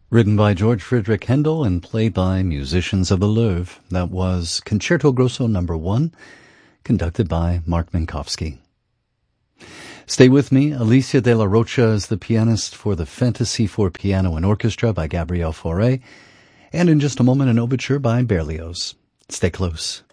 Written by George Friedrich Händel and played by musicians of the Louvre. That was Concerto Grosso No. 1, conducted by Mark Minkowski. Stay with me. Alicia de la Rocha is the pianist for the Fantasy for Piano and Orchestra by Gabriel Fauré, and in just a moment an overture by Berlioz. Stay close.